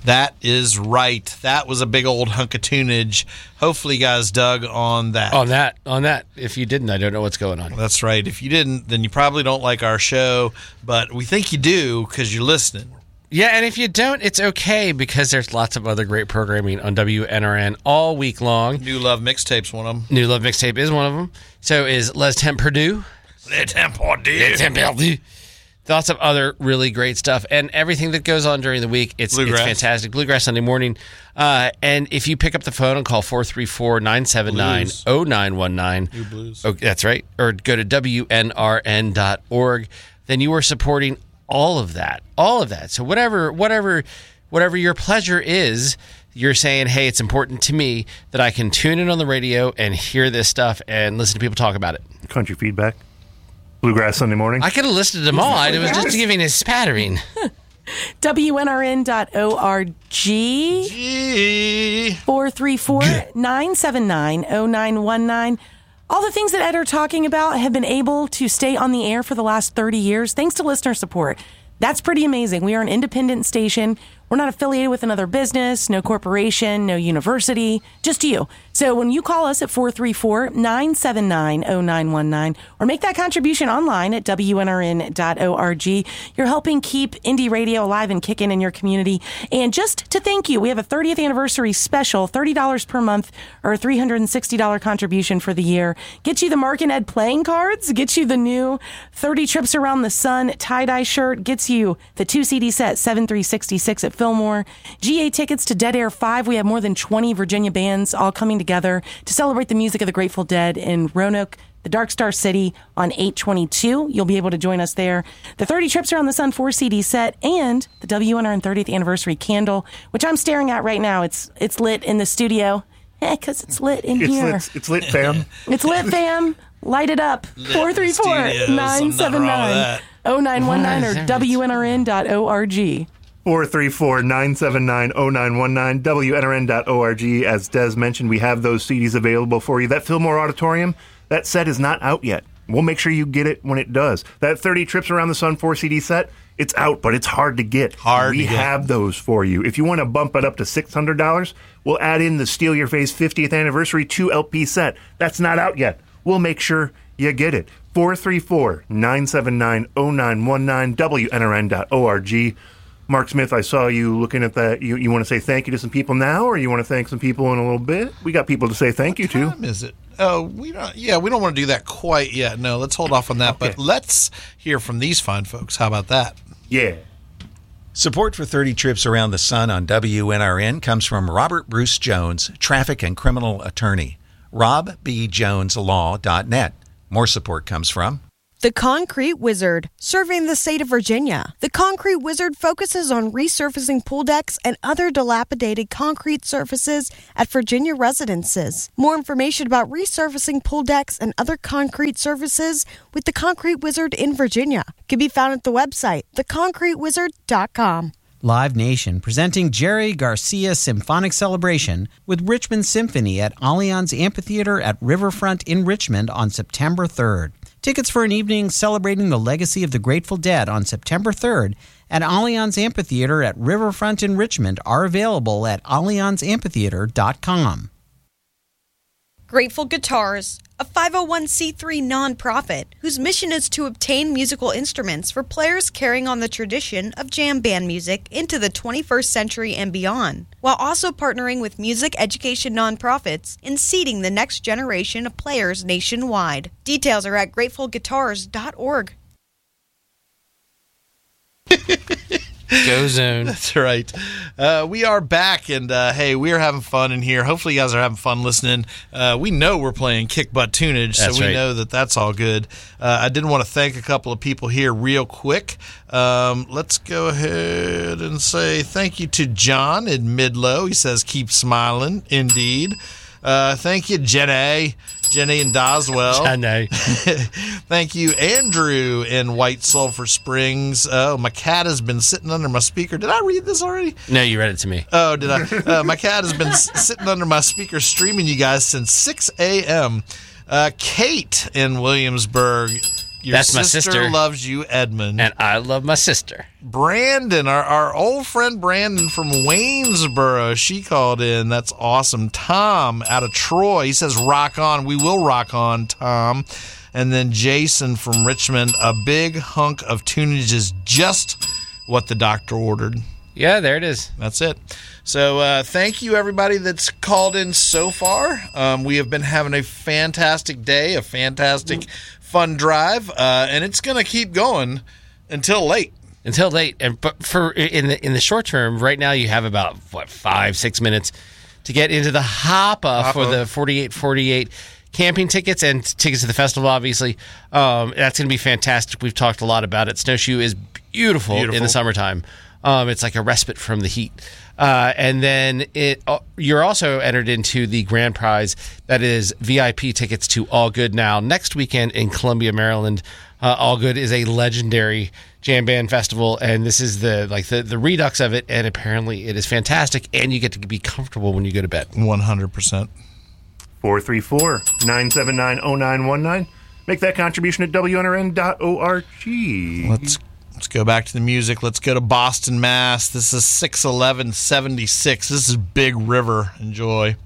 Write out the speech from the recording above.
That is right. That was a big old hunk of tunage. Hopefully you guys dug on that. On that. If you didn't, I don't know what's going on. That's right. If you didn't, then you probably don't like our show, but we think you do because you're listening. Yeah, and if you don't, it's okay because there's lots of other great programming on WNRN all week long. New Love Mixtape's one of them. New Love Mixtape is one of them. So is Les Temps Perdue. Les Temps Perdue. Lots of other really great stuff and everything that goes on during the week. It's fantastic. Bluegrass Sunday morning. And if you pick up the phone and call 434-979-0919. New Blues. Oh, that's right. Or go to WNRN.org. Then you are supporting all of that. So whatever your pleasure is, you're saying, hey, it's important to me that I can tune in on the radio and hear this stuff and listen to people talk about it. Country feedback. Bluegrass Sunday morning. I could have listed them all. I was just giving a spattering. WNRN.org 434-979-0919. All the things that Ed are talking about have been able to stay on the air for the last 30 years thanks to listener support. That's pretty amazing. We are an independent station. We're not affiliated with another business, no corporation, no university, just you. So when you call us at 434-979-0919 or make that contribution online at WNRN.org, you're helping keep indie radio alive and kicking in your community. And just to thank you, we have a 30th anniversary special, $30 per month or a $360 contribution for the year. Get you the Mark and Ed playing cards, get you the new 30 Trips Around the Sun tie-dye shirt, gets you the 2 CD set, 7366 at Fillmore, GA tickets to Dead Air 5. We have more than 20 Virginia bands all coming together to celebrate the music of the Grateful Dead in Roanoke, the Dark Star City on 8/22. You'll be able to join us there. The 30 Trips Around the Sun 4 CD set and the WNRN 30th Anniversary candle, which I'm staring at right now. It's lit in the studio. Because it's lit in here. It's lit, fam. It's lit, fam. Light it up. 434-979-0919 or WNRN.org. 434-979-0919, WNRN.org. As Des mentioned, we have those CDs available for you. That Fillmore Auditorium, that set is not out yet. We'll make sure you get it when it does. That 30 Trips Around the Sun 4 CD set, it's out, but it's hard to get. We have those for you. If you want to bump it up to $600, we'll add in the Steal Your Face 50th Anniversary 2 LP set. That's not out yet. We'll make sure you get it. 434-979-0919, WNRN.org. Mark Smith, I saw you looking at that. You want to say thank you to some people now, or you want to thank some people in a little bit? We got people to say thank you to. What time is it? Oh, we don't want to do that quite yet. No, let's hold off on that. Okay. But let's hear from these fine folks. How about that? Yeah. Support for 30 Trips Around the Sun on WNRN comes from Robert Bruce Jones, traffic and criminal attorney. RobBJonesLaw.net. More support comes from The Concrete Wizard, serving the state of Virginia. The Concrete Wizard focuses on resurfacing pool decks and other dilapidated concrete surfaces at Virginia residences. More information about resurfacing pool decks and other concrete surfaces with The Concrete Wizard in Virginia can be found at the website, theconcretewizard.com. Live Nation presenting Jerry Garcia Symphonic Celebration with Richmond Symphony at Allianz Amphitheater at Riverfront in Richmond on September 3rd. Tickets for an evening celebrating the legacy of the Grateful Dead on September 3rd at Allianz Amphitheater at Riverfront in Richmond are available at allianzamphitheater.com. Grateful Guitars, a 501c3 nonprofit whose mission is to obtain musical instruments for players carrying on the tradition of jam band music into the 21st century and beyond, while also partnering with music education nonprofits in seeding the next generation of players nationwide. Details are at gratefulguitars.org. Go Zone. That's right. We are back, and hey, we are having fun in here. Hopefully you guys are having fun listening. We know we're playing Kick Butt Tunage, so we know that that's all good. I did want to thank a couple of people here real quick. Let's go ahead and say thank you to John in Midlow. He says, keep smiling. Indeed. Thank you, Jenny and Doswell. Jenny. Thank you, Andrew in White Sulphur Springs. Oh, my cat has been sitting under my speaker. Did I read this already? No, you read it to me. Oh, did I? My cat has been sitting under my speaker streaming you guys since 6 a.m. Kate in Williamsburg. That's my sister. Loves you, Edmund. And I love my sister. Brandon, our old friend Brandon from Waynesboro, she called in. That's awesome. Tom out of Troy, he says, rock on. We will rock on, Tom. And then Jason from Richmond, a big hunk of tunage is just what the doctor ordered. Yeah, there it is. That's it. So thank you, everybody that's called in so far. We have been having a fantastic day, a fantastic fun drive, and it's going to keep going until late. But for in the short term, right now you have about 5-6 minutes to get into the Hoppa for the 4848 camping tickets and tickets to the festival. Obviously, that's going to be fantastic. We've talked a lot about it. Snowshoe is beautiful in the summertime. It's like a respite from the heat. And then you're also entered into the grand prize that is VIP tickets to All Good Now next weekend in Columbia, Maryland. All Good is a legendary jam band festival, and this is the redux of it, and apparently it is fantastic, and you get to be comfortable when you go to bed. 100%. 434-979-0919. Make that contribution at WNRN.org. Let's go back to the music. Let's go to Boston, Mass. This is 6/11/76. This is Big River. Enjoy.